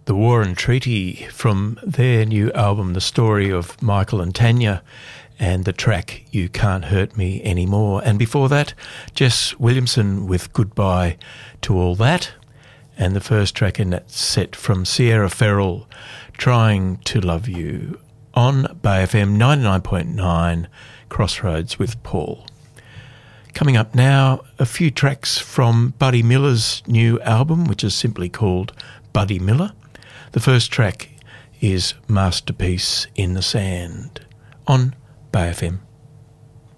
The War and Treaty from their new album, The Story of Michael and Tanya, and the track You Can't Hurt Me Anymore. And before that, Jess Williamson with Goodbye to All That, and the first track in that set from Sierra Ferrell, Trying to Love You, on Bay FM 99.9, Crossroads with Paul. Coming up now, a few tracks from Buddy Miller's new album, which is simply called Buddy Miller. The first track is Masterpiece in the Sand, on Bay FM